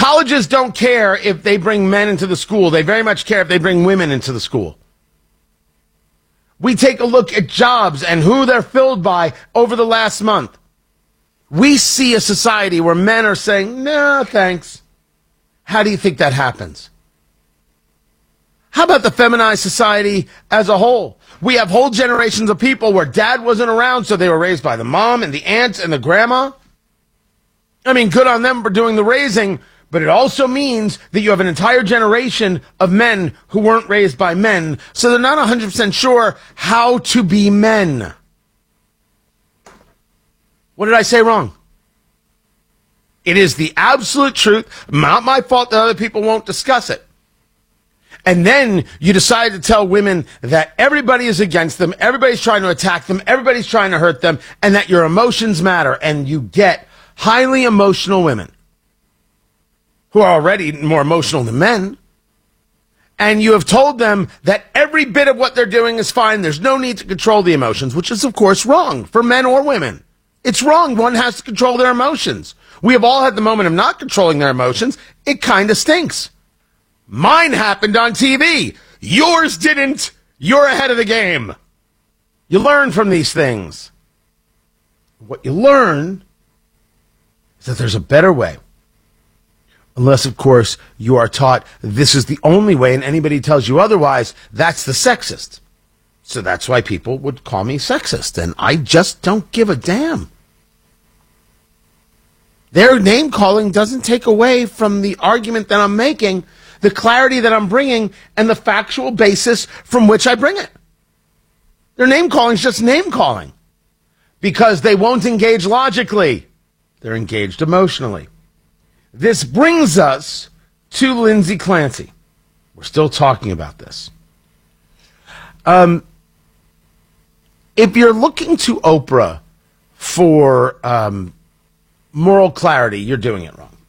Colleges don't care if they bring men into the school. They very much care if they bring women into the school. We take a look at jobs and who they're filled by over the last month. We see a society where men are saying, no, thanks. How do you think that happens? How about the feminized society as a whole? We have whole generations of people where dad wasn't around, so they were raised by the mom and the aunt and the grandma. I mean, good on them for doing the raising, but it also means that you have an entire generation of men who weren't raised by men, so they're not 100% sure how to be men. What did I say wrong? It is the absolute truth. Not my fault that other people won't discuss it. And then you decide to tell women that everybody is against them, everybody's trying to attack them, everybody's trying to hurt them, and that your emotions matter. And you get highly emotional women who are already more emotional than men. And you have told them that every bit of what they're doing is fine. There's no need to control the emotions, which is, of course, wrong for men or women. It's wrong. One has to control their emotions. We have all had the moment of not controlling their emotions. It kind of stinks. Mine happened on TV. Yours didn't. You're ahead of the game. You learn from these things. What you learn is that there's a better way. Unless, of course, you are taught this is the only way and anybody tells you otherwise, that's the sexist. So that's why people would call me sexist, and I just don't give a damn. Their name-calling doesn't take away from the argument that I'm making, the clarity that I'm bringing, and the factual basis from which I bring it. Their name-calling is just name-calling because they won't engage logically. They're engaged emotionally. This brings us to Lindsay Clancy. We're still talking about this. If you're looking to Oprah for moral clarity, you're doing it wrong.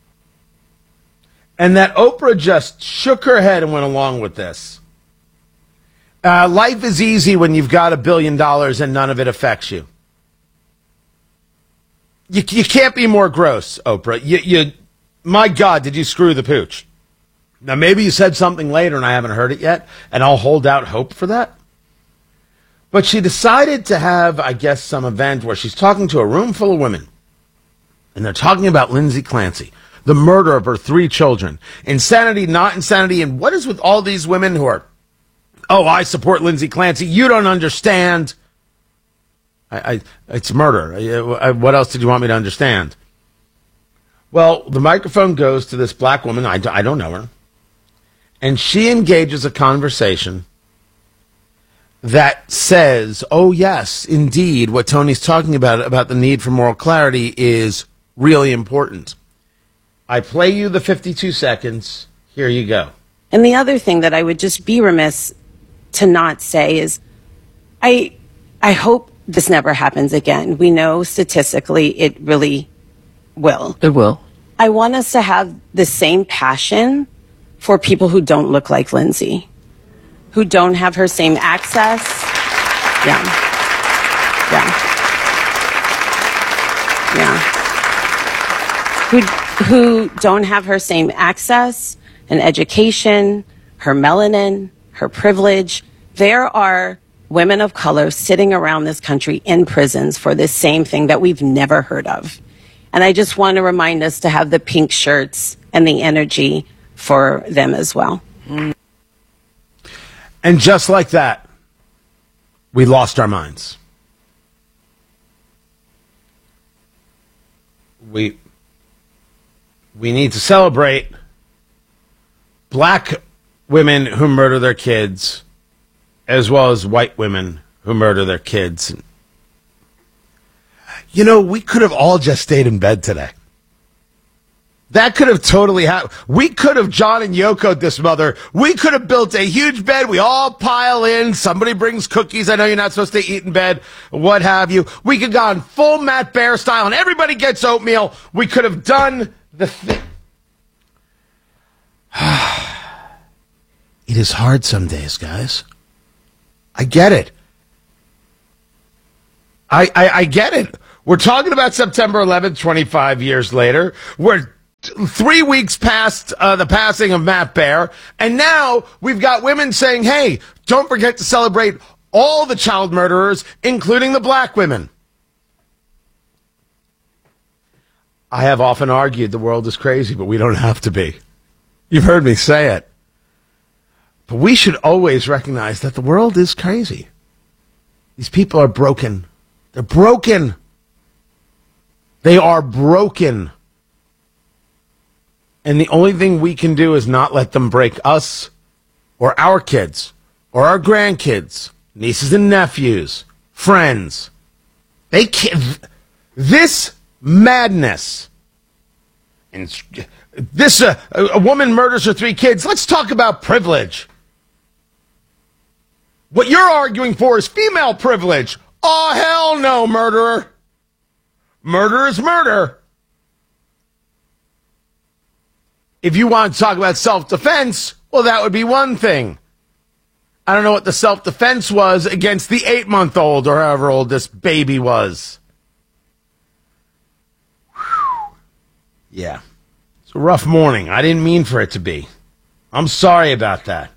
And that Oprah just shook her head and went along with this. Life is easy when you've got $1 billion and none of it affects you. You can't be more gross, Oprah. My God, did you screw the pooch? Now, maybe you said something later and I haven't heard it yet, and I'll hold out hope for that. But she decided to have, I guess, some event where she's talking to a room full of women. And they're talking about Lindsay Clancy, the murder of her 3 children. Insanity, not insanity. And what is with all these women who are, oh, I support Lindsay Clancy. You don't understand. It's murder. What else did you want me to understand? Well, the microphone goes to this black woman. I don't know her. And she engages a conversation that says, oh, yes, indeed, what Tony's talking about the need for moral clarity is really important. I play you the 52 seconds. Here you go. And the other thing that I would just be remiss to not say is I hope this never happens again. We know statistically it really will. It will. I want us to have the same passion for people who don't look like Lindsay, who don't have her same access. Yeah. Who don't have her same access and education, her melanin, her privilege. There are women of color sitting around this country in prisons for this same thing that we've never heard of. And I just want to remind us to have the pink shirts and the energy for them as well. And just like that, we lost our minds. We need to celebrate black women who murder their kids as well as white women who murder their kids. You know, we could have all just stayed in bed today. That could have totally happened. We could have John and Yoko'd this mother. We could have built a huge bed. We all pile in. Somebody brings cookies. I know you're not supposed to eat in bed, what have you. We could have gone full Matt Bear style and everybody gets oatmeal. We could have done the thing. It is hard some days, guys. I get it. I get it. We're talking about September 11th, 25 years later. We're 3 weeks past the passing of Matt Baer, and now we've got women saying, hey, don't forget to celebrate all the child murderers, including the black women. I have often argued the world is crazy, but we don't have to be. You've heard me say it. But we should always recognize that the world is crazy. These people are broken. They're broken. They are broken. And the only thing we can do is not let them break us or our kids or our grandkids, nieces and nephews, friends. They can't. This madness. And this, a woman murders her 3 kids. Let's talk about privilege. What you're arguing for is female privilege. Oh, hell no, murderer. Murder is murder. If you want to talk about self-defense, well, that would be one thing. I don't know what the self-defense was against the 8-month-old or however old this baby was. Whew. Yeah. It's a rough morning. I didn't mean for it to be. I'm sorry about that.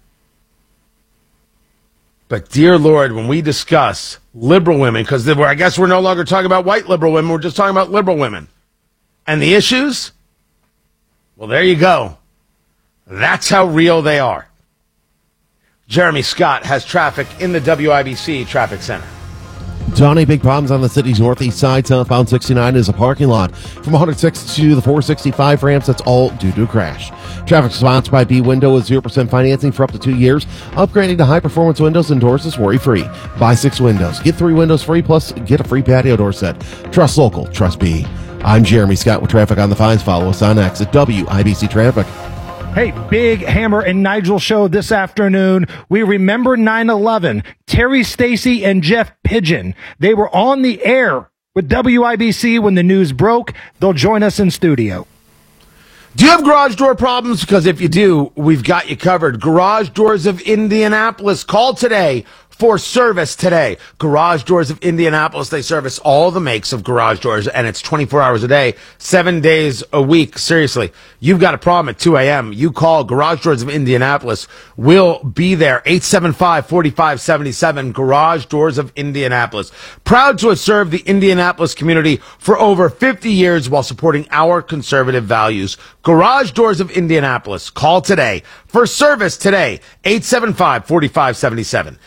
But dear Lord, when we discuss liberal women, because I guess we're no longer talking about white liberal women, we're just talking about liberal women. And the issues? Well, there you go. That's how real they are. Jeremy Scott has traffic in the WIBC Traffic Center. Johnny, big problems on the city's northeast side. Southbound 69 is a parking lot from 106 to the 465 ramps. That's all due to a crash. Traffic sponsored by B-Window with 0% financing for up to 2 years. Upgrading to high-performance windows and doors is worry-free. Buy 6 windows. Get 3 windows free, plus get a free patio door set. Trust local. Trust B. I'm Jeremy Scott with traffic on the Fines. Follow us on X at WIBC Traffic. Hey, big Hammer and Nigel show this afternoon. We remember 9/11. Terry Stacy and Jeff Pigeon. They were on the air with WIBC when the news broke. They'll join us in studio. Do you have garage door problems? Because if you do, we've got you covered. Garage Doors of Indianapolis. Call today for service today. Garage Doors of Indianapolis. They service all the makes of garage doors, and it's 24 hours a day, 7 days a week. Seriously, you've got a problem at 2 a.m. You call Garage Doors of Indianapolis. We'll be there. 875-4577. Garage Doors of Indianapolis. Proud to have served the Indianapolis community for over 50 years while supporting our conservative values. Garage Doors of Indianapolis. Call today for service today. 875-4577.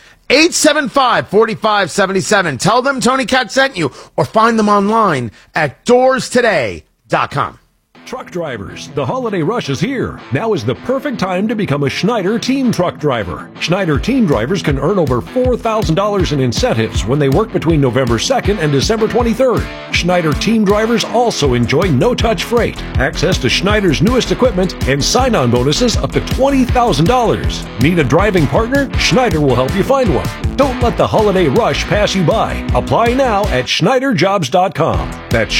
875-4577. Tell them Tony Katz sent you, or find them online at doorstoday.com. Truck drivers, the holiday rush is here. Now is the perfect time to become a Schneider Team Truck Driver. Schneider Team Drivers can earn over $4,000 in incentives when they work between November 2nd and December 23rd. Schneider Team Drivers also enjoy no-touch freight, access to Schneider's newest equipment, and sign-on bonuses up to $20,000. Need a driving partner? Schneider will help you find one. Don't let the holiday rush pass you by. Apply now at SchneiderJobs.com. That's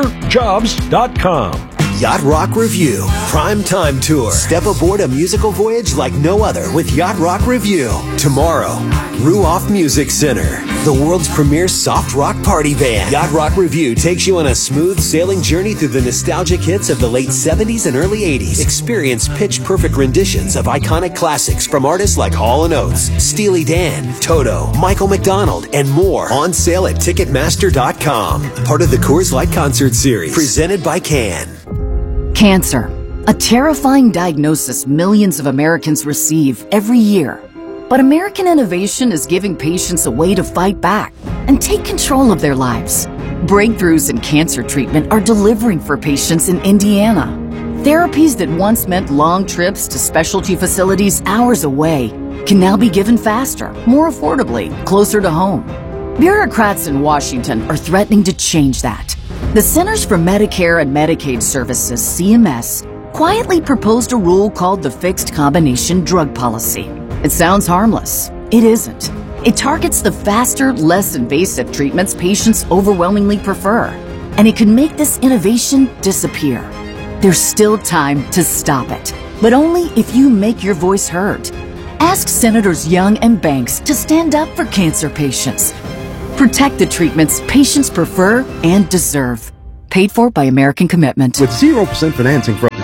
SchneiderJobs.com. Yacht Rock Review Prime Time Tour. Step aboard a musical voyage like no other with Yacht Rock Review. Tomorrow, Ruoff Music Center, the world's premier soft rock party band. Yacht Rock Review takes you on a smooth sailing journey through the nostalgic hits of the late 70s and early 80s. Experience pitch-perfect renditions of iconic classics from artists like Hall & Oates, Steely Dan, Toto, Michael McDonald, and more. On sale at Ticketmaster.com. Part of the Coors Light Concert Series. Presented by Can. Cancer, a terrifying diagnosis millions of Americans receive every year. But American innovation is giving patients a way to fight back and take control of their lives. Breakthroughs in cancer treatment are delivering for patients in Indiana. Therapies that once meant long trips to specialty facilities hours away can now be given faster, more affordably, closer to home. Bureaucrats in Washington are threatening to change that. The Centers for Medicare and Medicaid Services, CMS, quietly proposed a rule called the Fixed Combination Drug Policy. It sounds harmless. It isn't. It targets the faster, less invasive treatments patients overwhelmingly prefer. And it can make this innovation disappear. There's still time to stop it, but only if you make your voice heard. Ask Senators Young and Banks to stand up for cancer patients. Protect the treatments patients prefer and deserve. Paid for by American Commitment. With 0% financing for up to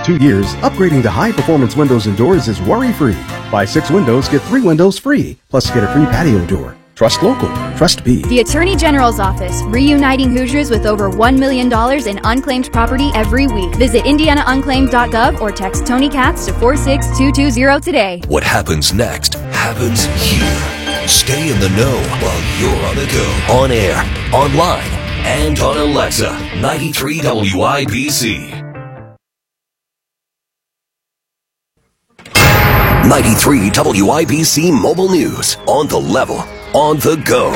2 years, upgrading to high-performance windows and doors is worry-free. Buy 6 windows, get 3 windows free. Plus, get a free patio door. Trust local. Trust B. The Attorney General's Office, reuniting Hoosiers with over $1 million in unclaimed property every week. Visit indianaunclaimed.gov or text Tony Katz to 46220 today. What happens next happens here. Stay in the know while you're on the go. On air, online, and on Alexa. 93 WIBC. 93 WIBC Mobile News. On the level, on the go.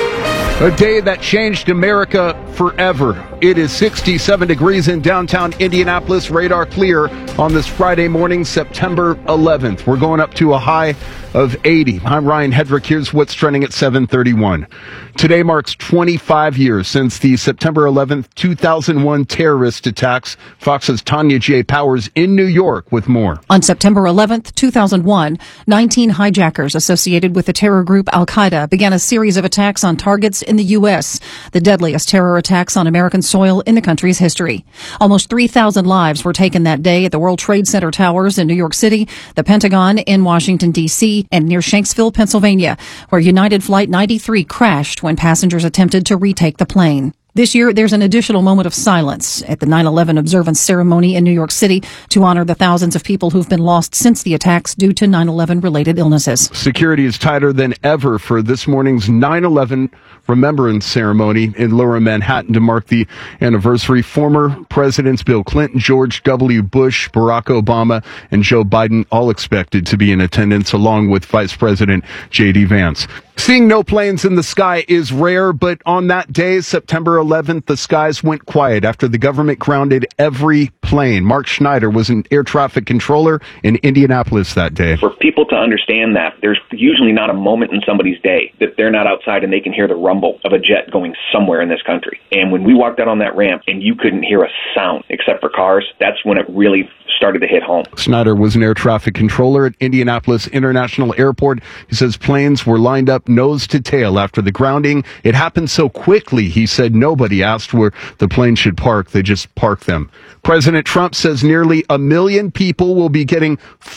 A day that changed America forever. It is 67 degrees in downtown Indianapolis. Radar clear on this Friday morning, September 11th. We're going up to a high of 80. I'm Ryan Hedrick. Here's what's trending at 7:31. Today marks 25 years since the September 11th, 2001 terrorist attacks. Fox's Tanya J. Powers in New York with more. On September 11th, 2001, 19 hijackers associated with the terror group Al-Qaeda began a series of attacks on targets in the U.S., the deadliest terror attacks on American soil in the country's history. Almost 3,000 lives were taken that day at the World Trade Center towers in New York City, the Pentagon in Washington, D.C., and near Shanksville, Pennsylvania, where United Flight 93 crashed when passengers attempted to retake the plane. This year, there's an additional moment of silence at the 9/11 observance ceremony in New York City to honor the thousands of people who've been lost since the attacks due to 9/11 related illnesses. Security is tighter than ever for this morning's 9/11 remembrance ceremony in Lower Manhattan to mark the anniversary. Former presidents Bill Clinton, George W. Bush, Barack Obama, and Joe Biden all expected to be in attendance, along with Vice President J.D. Vance. Seeing no planes in the sky is rare, but on that day, September 11th, the skies went quiet after the government grounded every plane. Mark Schneider was an air traffic controller in Indianapolis that day. For people to understand that, there's usually not a moment in somebody's day that they're not outside and they can hear the rumble of a jet going somewhere in this country. And when we walked out on that ramp and you couldn't hear a sound except for cars, that's when it really started to hit home. Schneider was an air traffic controller at Indianapolis International Airport. He says planes were lined up nose to tail after the grounding. It happened so quickly, he said nobody asked where the plane should park. They just parked them. President Trump says nearly 1 million people will be getting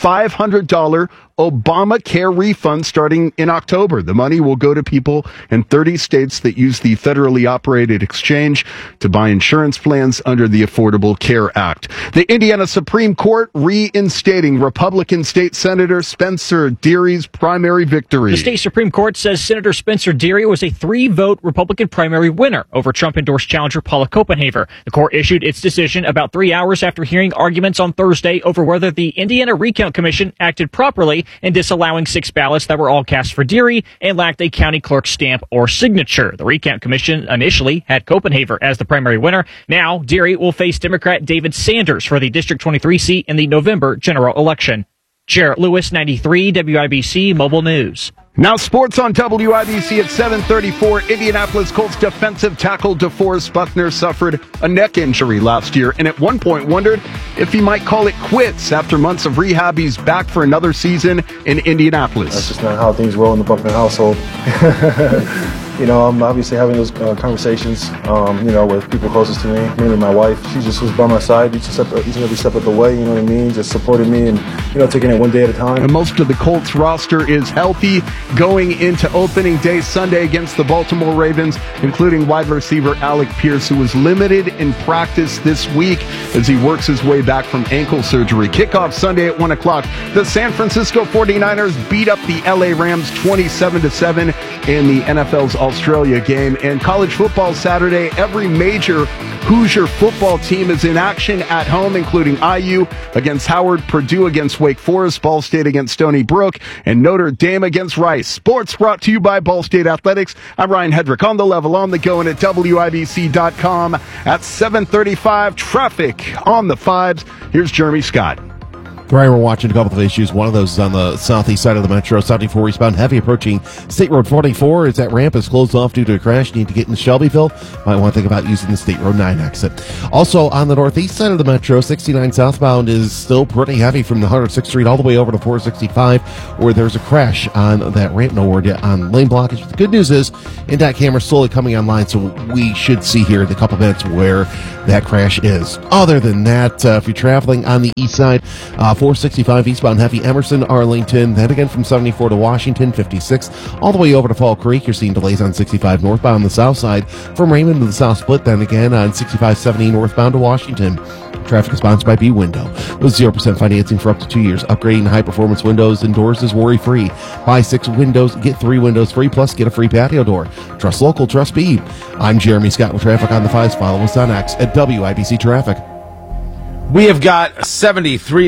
$500 Obamacare refund starting in October. The money will go to people in 30 states that use the federally operated exchange to buy insurance plans under the Affordable Care Act. The Indiana Supreme Court reinstating Republican State Senator Spencer Deary's primary victory. The state Supreme Court says Senator Spencer Deary was a 3-vote Republican primary winner over Trump-endorsed challenger Paula Copenhaver. The court issued its decision about 3 hours after hearing arguments on Thursday over whether the Indiana Recount Commission acted properly in disallowing 6 ballots that were all cast for Deary and lacked a county clerk's stamp or signature. The Recount Commission initially had Copenhaver as the primary winner. Now, Deary will face Democrat David Sanders for the District 23 seat in the November general election. Jarrett Lewis, 93 WIBC Mobile News. Now sports on WIBC at 7:34. Indianapolis Colts defensive tackle DeForest Buckner suffered a neck injury last year and at one point wondered if he might call it quits. After months of rehab, he's back for another season in Indianapolis. That's just not how things roll in the Buckner household. You know, I'm obviously having those conversations, you know, with people closest to me, mainly my wife. She just was by my side each and every step of the way, you know what I mean? Just supporting me and, you know, taking it one day at a time. And most of the Colts roster is healthy going into opening day Sunday against the Baltimore Ravens, including wide receiver Alec Pierce, who was limited in practice this week as he works his way back from ankle surgery. Kickoff Sunday at 1 o'clock. The San Francisco 49ers beat up the LA Rams 27-7 in the NFL's Australia game. And college football Saturday, every major Hoosier football team is in action at home, including IU against Howard, Purdue against Wake Forest, Ball State against Stony Brook, and Notre Dame against Rice. Sports brought to you by Ball State Athletics. I'm Ryan Hedrick on the level, on the go, and at WIBC.com at 7:35. Traffic on the 5s. Here's Jeremy Scott. Brian, we're watching a couple of issues. One of those is on the southeast side of the metro. 74 eastbound heavy approaching State Road 44 as that ramp is closed off due to a crash. You need to get into Shelbyville. Might want to think about using the State Road 9 exit. Also, on the northeast side of the metro, 69 southbound is still pretty heavy from the 106th Street all the way over to 465, where there's a crash on that ramp. No word yet on lane blockage. The good news is, INDOT camera's slowly coming online, so we should see here in a couple minutes where that crash is. Other than that, if you're traveling on the east side, 465 eastbound heavy Emerson, Arlington, then again from 74 to Washington, 56, all the way over to Fall Creek. You're seeing delays on 65 northbound on the south side from Raymond to the South Split, then again on 6570 northbound to Washington. Traffic is sponsored by B-Window. With 0% financing for up to 2 years. Upgrading high-performance windows and doors is worry-free. Buy 6 windows, get 3 windows free, plus get a free patio door. Trust local, trust B. I'm Jeremy Scott with Traffic on the 5s. Follow us on X at WIBC Traffic. We have got 63.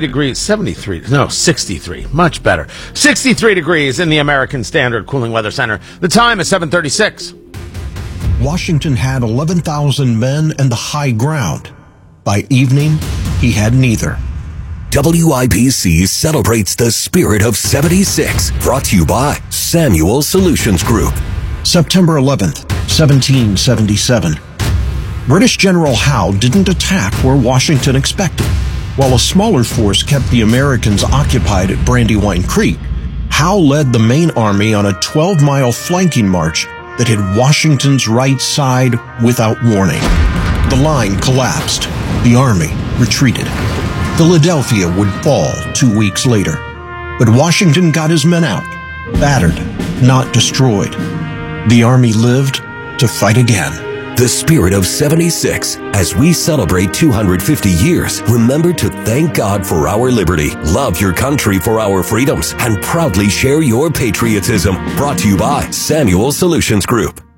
Much better. 63 degrees in the American Standard Cooling Weather Center. The time is 7:36. Washington had 11,000 men and the high ground. By evening, he had neither. WIBC celebrates the spirit of 76. Brought to you by Samuel Solutions Group. September 11th, 1777. British General Howe didn't attack where Washington expected. While a smaller force kept the Americans occupied at Brandywine Creek, Howe led the main army on a 12-mile flanking march that hit Washington's right side without warning. The line collapsed. The army retreated. Philadelphia would fall 2 weeks later. But Washington got his men out, battered, not destroyed. The army lived to fight again. The spirit of 76. As we celebrate 250 years, remember to thank God for our liberty, love your country for our freedoms, and proudly share your patriotism. Brought to you by Samuel Solutions Group.